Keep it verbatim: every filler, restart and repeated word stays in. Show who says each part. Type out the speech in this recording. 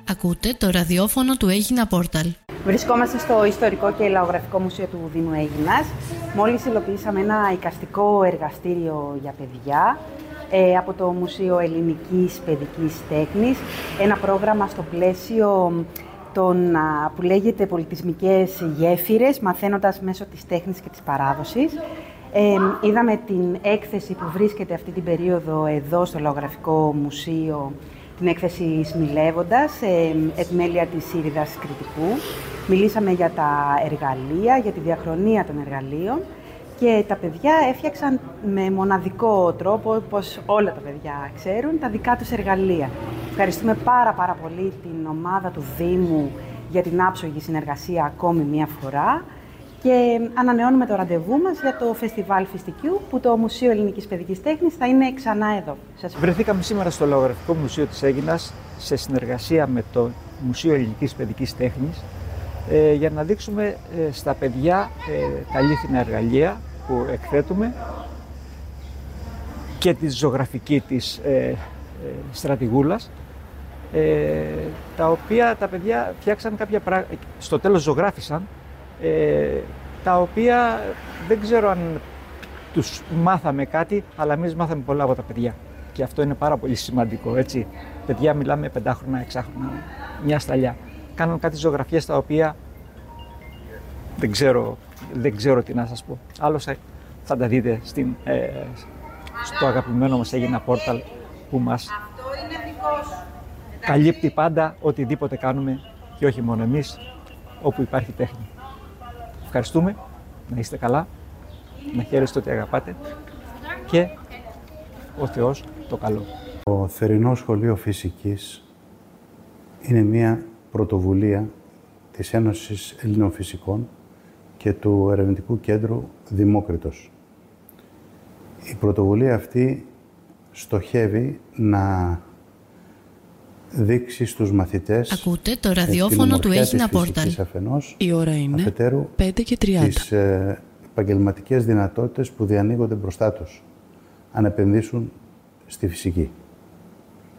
Speaker 1: Ακούτε το ραδιόφωνο του Αίγινα Πόρταλ.
Speaker 2: Βρισκόμαστε στο Ιστορικό και Λαογραφικό Μουσείο του Δήμου Αίγινας. Μόλις υλοποιήσαμε ένα εικαστικό εργαστήριο για παιδιά ε, από το Μουσείο Ελληνικής Παιδικής Τέχνης. Ένα πρόγραμμα στο πλαίσιο των, α, που λέγεται Πολιτισμικές Γέφυρες, μαθαίνοντας μέσω της τέχνης και της παράδοσης. Ε, είδαμε την έκθεση που βρίσκεται αυτή την περίοδο εδώ στο Λαογραφικό Μουσείο, την έκθεση Σμιλεύοντας, ε, επιμέλεια της Ήριδας Κρητικού. Μιλήσαμε για τα εργαλεία, για τη διαχρονία των εργαλείων και τα παιδιά έφτιαξαν με μοναδικό τρόπο, όπως όλα τα παιδιά ξέρουν, τα δικά τους εργαλεία. Ευχαριστούμε πάρα πάρα πολύ την ομάδα του Δήμου για την άψογη συνεργασία ακόμη μία φορά και ανανεώνουμε το ραντεβού μας για το Φεστιβάλ Φιστικιού που το Μουσείο Ελληνικής Παιδικής Τέχνης θα είναι ξανά εδώ. Σας
Speaker 3: Βρεθήκαμε σήμερα στο Λαογραφικό Μουσείο της Αίγινας σε συνεργασία με το Μουσείο Ελληνικής Παιδικής Τέχνης ε, για να δείξουμε ε, στα παιδιά ε, τα αλήθινα εργαλεία που εκθέτουμε και τη ζωγραφική της ε, ε, στρατηγούλας, ε, τα οποία τα παιδιά φτιάξαν κάποια πράγματα, στο τέλος ζωγράφισαν, ε, τα οποία δεν ξέρω αν τους μάθαμε κάτι, αλλά εμείς μάθαμε πολλά από τα παιδιά. Και αυτό είναι πάρα πολύ σημαντικό, έτσι. Παιδιά μιλάμε πεντάχρονα, εξάχρονα, μια σταλιά. Κάνουν κάτι ζωγραφιές τα οποία δεν ξέρω, δεν ξέρω τι να σας πω. Άλλωστε θα τα δείτε στην, ε, στο αγαπημένο μας Αίγινα Πόρταλ που μας καλύπτει πάντα οτιδήποτε κάνουμε και όχι μόνο εμείς, όπου υπάρχει τέχνη. Ευχαριστούμε, να είστε καλά, να χαίρεστε ότι αγαπάτε και ο Θεός το καλό.
Speaker 4: Το Θερινό Σχολείο Φυσικής είναι μια πρωτοβουλία της Ένωσης Ελλήνων Φυσικών και του Ερευνητικού Κέντρου Δημόκριτος. Η πρωτοβουλία αυτή στοχεύει να δείξει στους μαθητές.
Speaker 1: Ακούτε το ραδιόφωνο του Αίγινα Πόρταλ.
Speaker 4: Αφενός,
Speaker 5: η ώρα είναι
Speaker 4: αφετέρου,
Speaker 5: πέντε και τριάντα.
Speaker 4: Τις ε, επαγγελματικές δυνατότητες που διανοίγονται μπροστά τους αν επενδύσουν στη φυσική.